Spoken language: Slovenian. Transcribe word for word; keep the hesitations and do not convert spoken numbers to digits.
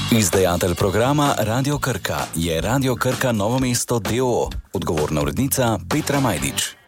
Izdajatelj programa Radio Krka je Radio Krka Novo mesto d o o. Odgovorna urednica Petra Majdič.